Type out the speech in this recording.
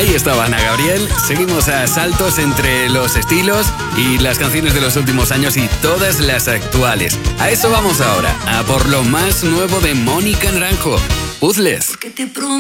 Ahí estaba Ana Gabriel. Seguimos a saltos entre los estilos y las canciones de los últimos años y todas las actuales. A eso vamos ahora, a por lo más nuevo de Mónica Naranjo, Puzzles.